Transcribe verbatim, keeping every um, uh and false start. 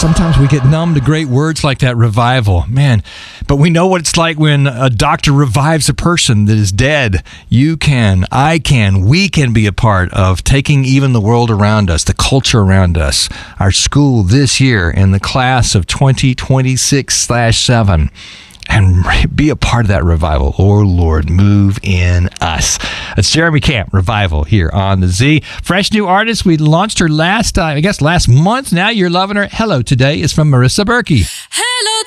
sometimes we get numb to great words like that, revival. Man, but we know what it's like when a doctor revives a person that is dead. You can, I can, we can be a part of taking even the world around us, the culture around us, our school this year in the class of twenty twenty-six slash seven. And be a part of that revival. Oh, Lord, move in us. It's Jeremy Camp, Revival, here on the Z. Fresh new artist. We launched her last, uh, I guess, last month. Now you're loving her. Hello Today is from Marissa Berkey. Hello